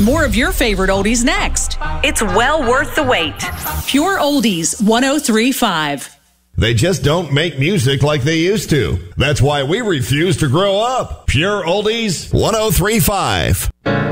More of your favorite oldies next. It's well worth the wait. Pure Oldies 103.5. They just don't make music like they used to. That's why we refuse to grow up. Pure Oldies 103.5.